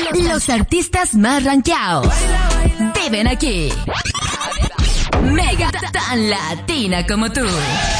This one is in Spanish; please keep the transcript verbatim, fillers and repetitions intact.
Los artistas más rankeados viven aquí. Mega tan latina como tú.